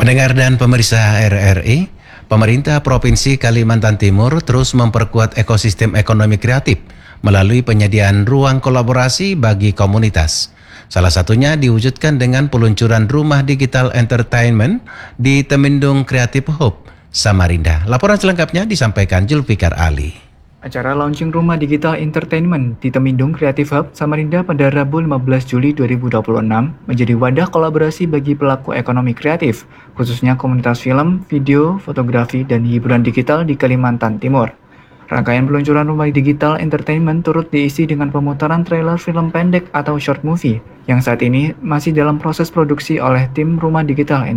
Pendengar dan pemirsa RRI, pemerintah Provinsi Kalimantan Timur terus memperkuat ekosistem ekonomi kreatif melalui penyediaan ruang kolaborasi bagi komunitas. Salah satunya diwujudkan dengan peluncuran rumah digital entertainment di Temindung Creative Hub, Samarinda. Laporan selengkapnya disampaikan Julfikar Ali. Acara launching rumah digital entertainment di Temindung Creative Hub, Samarinda pada Rabu 15 Juli 2026 menjadi wadah kolaborasi bagi pelaku ekonomi kreatif, khususnya komunitas film, video, fotografi, dan hiburan digital di Kalimantan Timur. Rangkaian peluncuran rumah digital entertainment turut diisi dengan pemutaran trailer film pendek atau short movie, yang saat ini masih dalam proses produksi oleh tim rumah digital